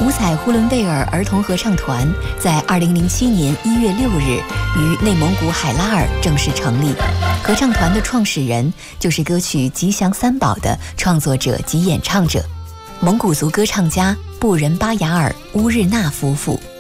五彩呼伦贝尔儿童合唱团在2007年1月6日于内蒙古海拉尔正式成立。合唱团的创始人就是歌曲《吉祥三宝》的创作者及演唱者，蒙古族歌唱家布仁巴雅尔乌日纳夫妇。